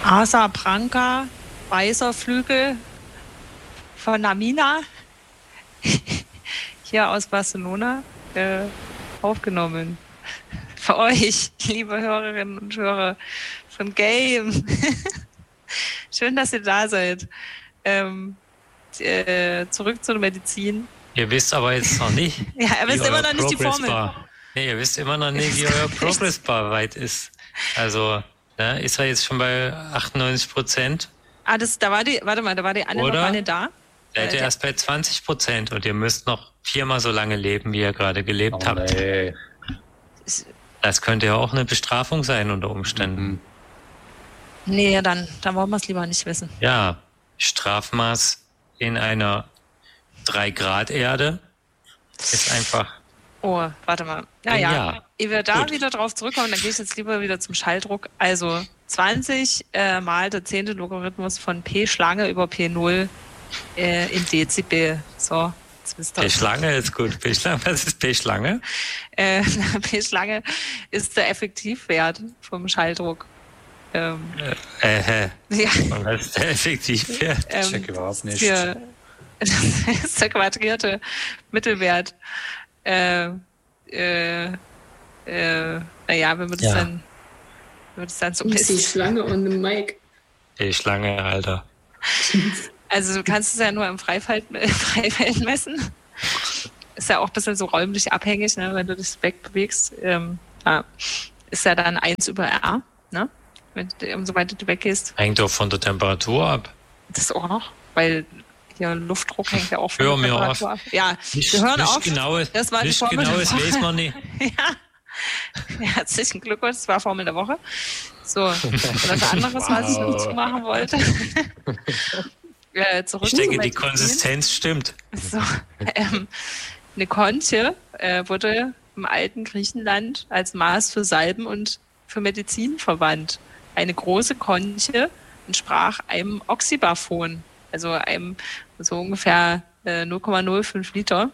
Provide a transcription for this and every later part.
Asa Branca, weißer Flügel von Namina, hier aus Barcelona, aufgenommen. Für euch, liebe Hörerinnen und Hörer von Game. Schön, dass ihr da seid. Zurück zur Medizin. Ihr wisst aber jetzt noch nicht. Ja, ihr wisst immer noch nicht die Formel. Nee, ihr wisst immer noch nicht, wie euer Progress Bar weit ist. Also, ist er jetzt schon bei 98%? Da war die Anne noch gar nicht da. Seid ihr erst bei 20% und ihr müsst noch 4-mal so lange leben, wie ihr gerade gelebt habt. Nee. Das könnte ja auch eine Bestrafung sein unter Umständen. Nee, dann wollen wir es lieber nicht wissen. Ja, Strafmaß in einer 3-Grad-Erde ist einfach... Oh, warte mal. Ja. Ehe wir da wieder drauf zurückkommen, dann gehe ich jetzt lieber wieder zum Schalldruck. Also 20 mal der 10. Logarithmus von P-Schlange über P0 in Dezibel. So, jetzt wisst ihr. P-Schlange ist gut. Was ist P-Schlange? P-Schlange ist der Effektivwert vom Schalldruck. Ja. Was ist der Effektivwert? Check überhaupt nicht. Das ist der quadrierte Mittelwert. Wenn wir das dann so messen. Die Schlange und dem Mike. Die Schlange, Alter. Also du kannst es ja nur im Freifeld messen. Ist ja auch ein bisschen so räumlich abhängig, ne, wenn du dich wegbewegst. Ist ja dann 1 über R, ne? Umso weiter du weggehst. Hängt doch von der Temperatur ab. Das auch noch, weil hier Luftdruck hängt ja auch von der Temperatur ab. Ja, wir hören auf. Das war die Formel der Woche. Weiß man nicht. Ja, herzlichen Glückwunsch, das war Formel der Woche. So, und das anderes, was ich noch dazu machen wollte. Ich denke, die Konsistenz stimmt. So, eine Konche wurde im alten Griechenland als Maß für Salben und für Medizin verwandt. Eine große Konche entsprach einem Oxybaphon, also einem so ungefähr 0,05 Liter.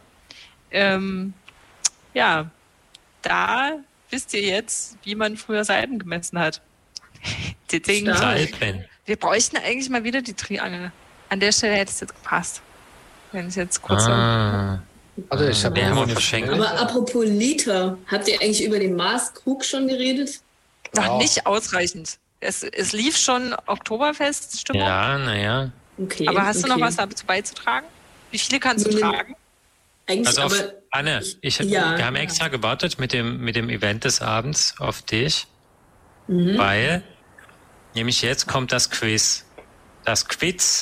Da wisst ihr jetzt, wie man früher Salben gemessen hat. Salben. Wir bräuchten eigentlich mal wieder die Triangel. An der Stelle hätte es jetzt gepasst. Wenn ich jetzt kurz... Also ich habe ja verschenkt. Aber apropos Liter, habt ihr eigentlich über den Maßkrug schon geredet? Noch nicht ausreichend. Es lief schon Oktoberfest-Stimmung. Ja, naja. Okay, aber hast du noch was dazu beizutragen? Wie viele kannst du tragen? Eigentlich also Anne, wir haben extra gewartet mit dem Event des Abends auf dich, weil nämlich jetzt kommt das Quiz. Das Quiz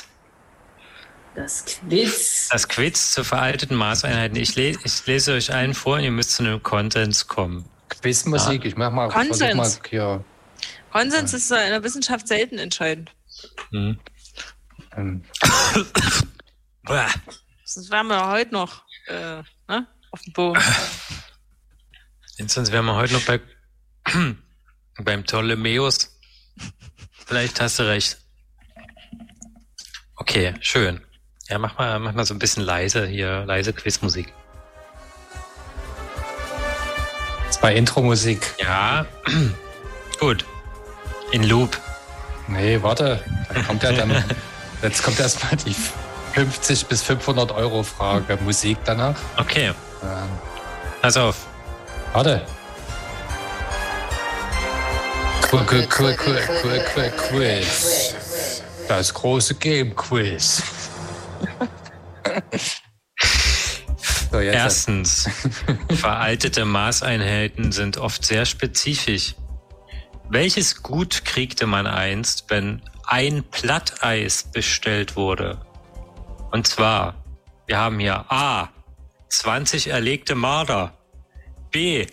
zu veralteten Maßeinheiten. Ich lese euch allen vor und ihr müsst zu einem Konsens kommen. Quizmusik, ich mach mal Konsens. Hier. Konsens ist in der Wissenschaft selten entscheidend. Sonst wären wir heute noch auf dem Boden. Sonst wären wir heute noch beim Ptolemäus. Vielleicht hast du recht. Okay, schön. Ja, mach mal so ein bisschen leise Quizmusik. 2 Intro-Musik. Ja, gut. In Loop. Nee, warte. Jetzt kommt erstmal die 50 bis 500 Euro Frage. Musik danach. Okay. Pass auf. Warte. Quiz. Das große Game-Quiz. So, erstens, veraltete Maßeinheiten sind oft sehr spezifisch. Welches Gut kriegte man einst, wenn ein Platteis bestellt wurde? Und zwar, wir haben hier A, 20 erlegte Marder, B,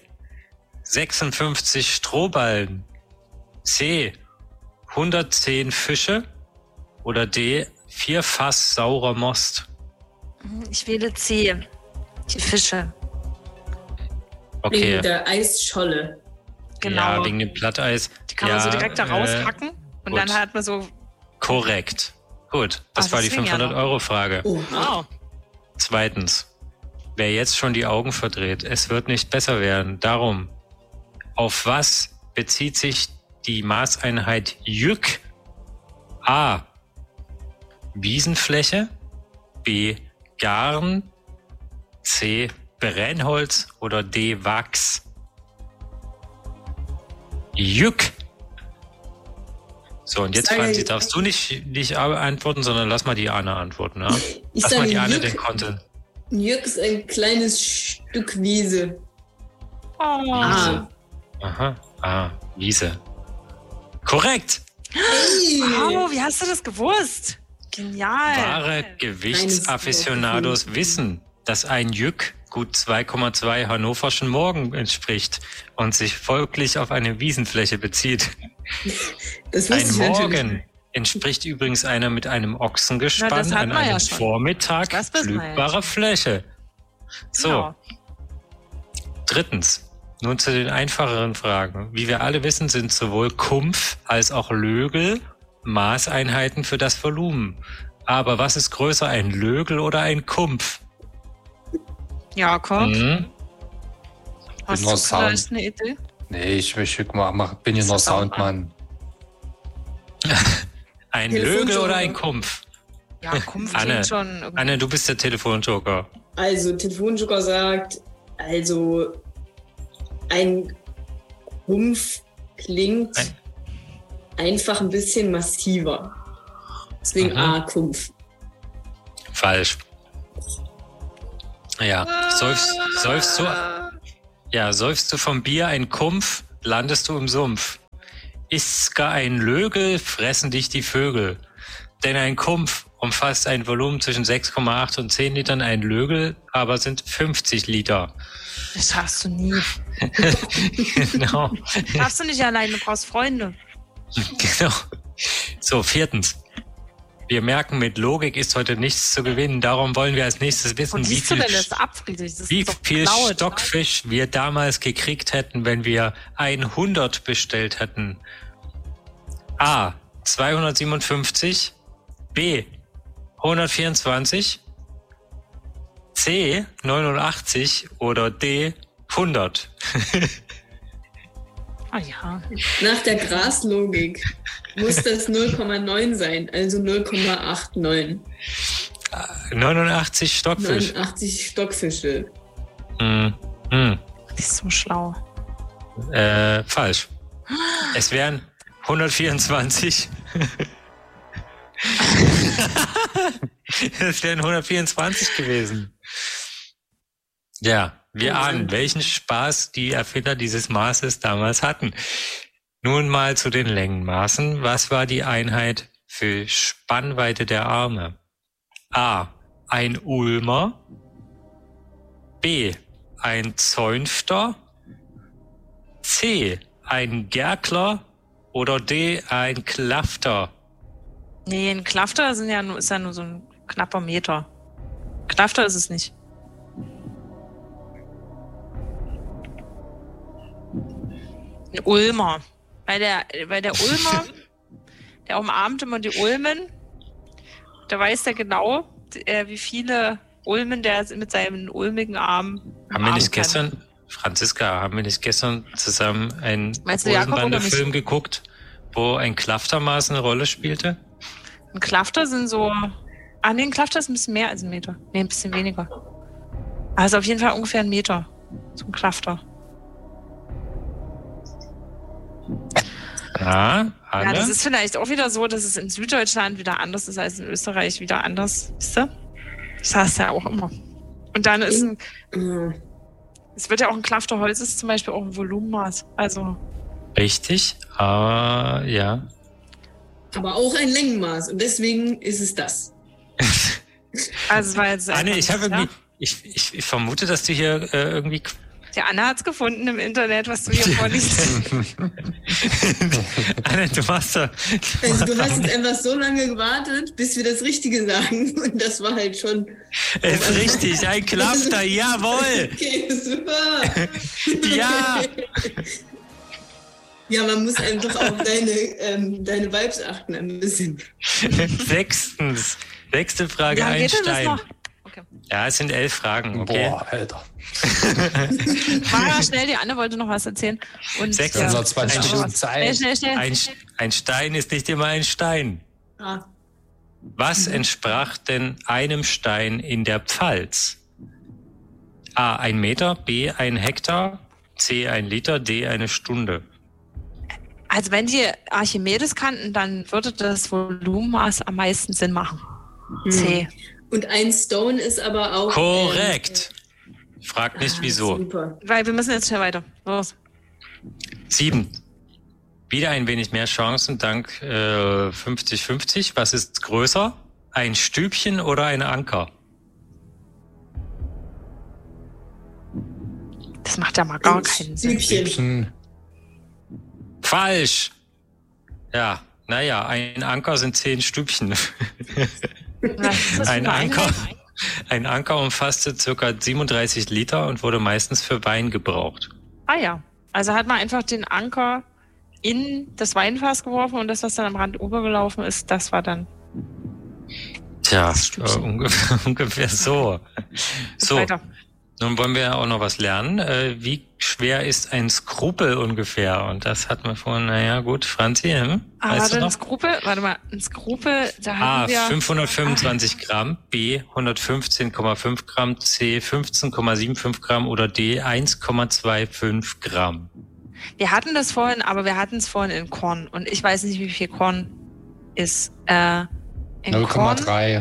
56 Strohballen, C, 110 Fische oder D, 4 Fass saurer Most? Ich wähle C, die Fische. Okay. Wegen der Eisscholle. Genau. Ja, wegen dem Platteis. Die kann man so direkt da raushacken und gut. dann hat man so... Korrekt. Gut, das war die 500-Euro-Frage. Wow. Zweitens, wer jetzt schon die Augen verdreht, es wird nicht besser werden. Darum, auf was bezieht sich die Maßeinheit Jück A. Wiesenfläche. B. Garn. C. Brennholz oder D. Wachs. Jück. So, und jetzt, Franzi, darfst du nicht antworten, sondern lass mal die Anne antworten. Ja? Lass mal die Anne den Content. Jück ist ein kleines Stück Wiese. Wiese. Aha, Wiese. Korrekt! Hey. Wow, wie hast du das gewusst? Genial. Wahre Gewichtsafficionados wissen, dass ein Jück gut 2,2 hannoverschen Morgen entspricht und sich folglich auf eine Wiesenfläche bezieht. Ein Morgen entspricht übrigens einer mit einem Ochsengespann an einem Vormittag pflügbare Fläche. So. Genau. Drittens, nun zu den einfacheren Fragen. Wie wir alle wissen, sind sowohl Kumpf als auch Lögel Maßeinheiten für das Volumen. Aber was ist größer, ein Lögel oder ein Kumpf? Jakob? Hast du vielleicht eine Idee? Nee, ich bin ja nur Soundmann. Ein Lögel oder ein Kumpf? Ja, Kumpf Anne, schon irgendwie. Anne, du bist der Telefonjoker. Also, Telefonjoker sagt, ein Kumpf klingt einfach ein bisschen massiver. Deswegen A, Kumpf. Falsch. Ja, säufst du vom Bier ein Kumpf, landest du im Sumpf. Ist's gar ein Lögel, fressen dich die Vögel. Denn ein Kumpf umfasst ein Volumen zwischen 6,8 und 10 Litern, ein Lögel aber sind 50 Liter. Das schaffst du nie. Genau. Schaffst du nicht alleine, du brauchst Freunde. Genau. So, viertens. Wir merken, mit Logik ist heute nichts zu gewinnen. Darum wollen wir als nächstes wissen, wie viel Stockfisch wir damals gekriegt hätten, wenn wir 100 bestellt hätten. A. 257. B. 124. C. 89 oder D. 100. Ah ja. Nach der Graslogik muss das 0,9 sein, also 0,89. 89 Stockfisch. 89 Stockfische. Das ist so schlau. Falsch. Es wären 124. Es wären 124 gewesen. Ja, wir ahnen, welchen Spaß die Erfinder dieses Maßes damals hatten. Nun mal zu den Längenmaßen. Was war die Einheit für Spannweite der Arme? A. Ein Ulmer. B. Ein Zäunfter. C. Ein Gerkler. Oder D. Ein Klafter. Nee, ein Klafter ist ja nur so ein knapper Meter. Klafter ist es nicht. Ein Ulmer. Weil der Ulmer, der umarmt immer die Ulmen. Da weiß der genau, wie viele Ulmen der mit seinen ulmigen Armen haben wir nicht gestern, Franziska, zusammen einen Ulmenbande-Film geguckt, wo ein Klaftermaß eine Rolle spielte? Ein Klafter sind so... ein Klafter ist ein bisschen mehr als ein Meter. Nee, ein bisschen weniger. Also auf jeden Fall ungefähr ein Meter. So ein Klafter. Ja, das ist vielleicht auch wieder so, dass es in Süddeutschland wieder anders ist als in Österreich wieder anders. Wisst ihr? Das heißt ja auch immer. Und dann ist es wird ja auch ein Klafter Holz ist zum Beispiel auch ein Volumenmaß. Also. Richtig, aber ja. Aber auch ein Längenmaß und deswegen ist es das. Also es war jetzt Anne, ich vermute, dass du hier irgendwie... Die Anna hat's gefunden im Internet, was du hier vorliest. Anne, du machst da... Also du hast jetzt einfach so lange gewartet, bis wir das Richtige sagen. Und das war halt schon... Ist richtig, ein Klafter, jawohl! Okay, super! Ja! Ja, man muss einfach auf deine Vibes achten ein bisschen. Sechste Frage, ja, ein Stein. Okay. Ja, es sind 11 Fragen, okay? Boah, Alter. Mara, schnell, die Anne wollte noch was erzählen. Und 26 Stunden Zeit. Schnell. Ein Stein ist nicht immer ein Stein. Was entsprach denn einem Stein in der Pfalz? A, 1 Meter, B, 1 Hektar, C, 1 Liter, D, 1 Stunde. Also wenn die Archimedes kannten, dann würde das Volumenmaß am meisten Sinn machen. C. Und ein Stone ist aber auch... Korrekt. Frag nicht, wieso. Super. Weil wir müssen jetzt schnell weiter. Los. 7. Wieder ein wenig mehr Chancen dank 50-50. Was ist größer? Ein Stübchen oder ein Anker? Das macht ja mal gar keinen Sinn. Stübchen. Falsch. Ja, naja, ein Anker sind 10 Stübchen. Was ist das für Ein eine Anker, Einheit? ein Anker umfasste ca. 37 Liter und wurde meistens für Wein gebraucht. Ah ja. Also hat man einfach den Anker in das Weinfass geworfen und das, was dann am Rand übergelaufen ist, das war dann... Tja, Das Stückchen. ungefähr so. So, Weiter. nun wollen wir ja auch noch was lernen. Wie schwer ist ein Skrupel ungefähr? Und das hatten wir vorhin, naja gut, Franzi, weißt du noch? Ein Skrupel, da A, hatten wir... 525 Gramm, B, 115,5 Gramm, C, 15,75 Gramm oder D, 1,25 Gramm. Wir hatten das vorhin, aber wir hatten es vorhin in Korn. Und ich weiß nicht, wie viel Korn ist. In Korn 0,3.